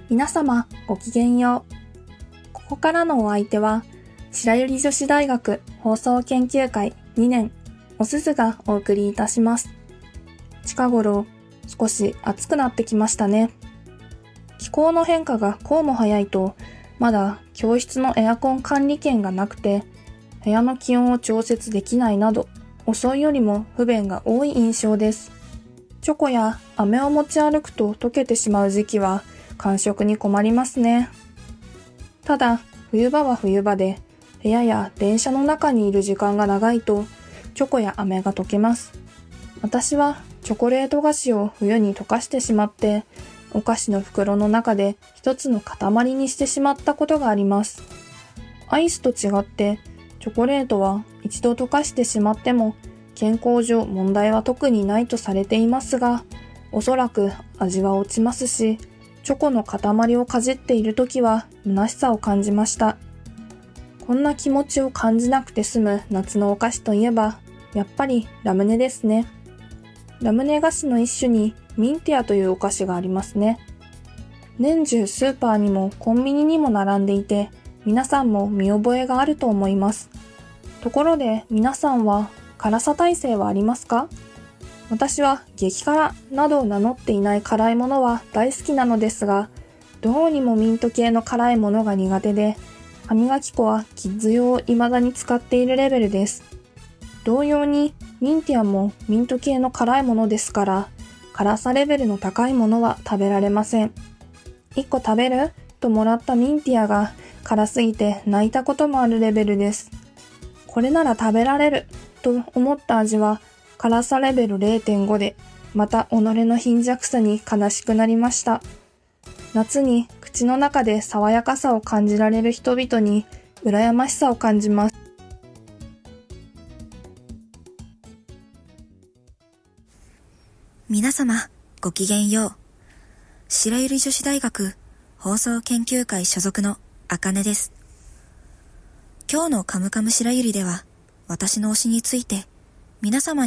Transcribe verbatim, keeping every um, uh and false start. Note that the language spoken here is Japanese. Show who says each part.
Speaker 1: 皆様ごきげんよう。ここからのお相手は白百合女子大学放送研究会にねんおすずがお送りいたします。近頃少し暑くなってきましたね。気候の変化がこうも早いとまだ教室のエアコン管理権がなくて部屋の気温を調節できないなど遅いよりも不便が多い印象です。チョコや飴を持ち歩くと溶けてしまう時期は感触に困りますね。ただ冬場は冬場で部屋や電車の中にいる時間が長いとチョコや飴が溶けます。私はチョコレート菓子を冬に溶かしてしまってお菓子の袋の中で一つの塊にしてしまったことがあります。アイスと違ってチョコレートは一度溶かしてしまっても健康上問題は特にないとされていますが、おそらく味は落ちますし、チョコの塊をかじっているときは虚しさを感じました。こんな気持ちを感じなくて済む夏のお菓子といえば、やっぱりラムネですね。ラムネ菓子の一種にミンティアというお菓子がありますね。年中スーパーにもコンビニにも並んでいて、皆さんも見覚えがあると思います。ところで皆さんは辛さ耐性はありますか？私は激辛などを名乗っていない辛いものは大好きなのですが、どうにもミント系の辛いものが苦手で、歯磨き粉はキッズ用を未だに使っているレベルです。同様にミンティアもミント系の辛いものですから、辛さレベルの高いものは食べられません。いっこ食べる？ともらったミンティアが辛すぎて泣いたこともあるレベルです。これなら食べられると思った味は辛さレベル れいてんご で、また己の貧弱さに悲しくなりました。夏に口の中で爽やかさを感じられる人々に羨ましさを感じます。
Speaker 2: 皆様ごきげんよう。白百合女子大学放送研究会所属のあかねです。今日のカムカム白百合では私の推しについて皆様に